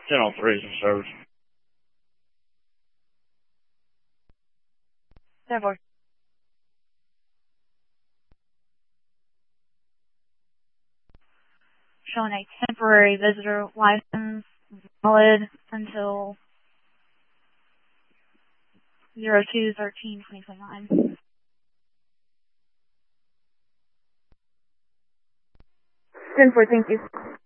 1003 is in service. 10-4. Showing a temporary visitor license valid until 02/13/2029. 10-4, thank you.